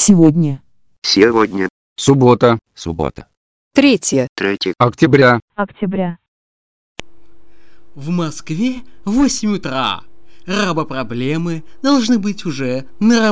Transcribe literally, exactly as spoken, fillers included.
Сегодня. Сегодня. Суббота. Суббота. Третье. Третье. Октября. Октября. В Москве восемь утра. Рабопроблемы должны быть уже на работе.